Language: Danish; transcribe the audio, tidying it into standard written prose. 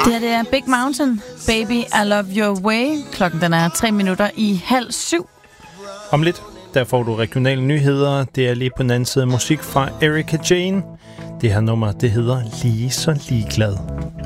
Det her det er Big Mountain, Baby, I Love Your Way. Klokken den er 7:03. Om lidt, der får du regionale nyheder. Det er lige på den anden side musik fra Erika Jane. Det her nummer, det hedder Lige så ligeglad.